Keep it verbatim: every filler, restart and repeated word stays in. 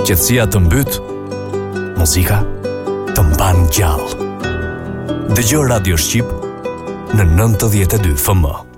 Qetësia të mbyt, muzika të mban gjallë. Dëgjoj Radio Shqip në nëntëdhjetë e dy F M.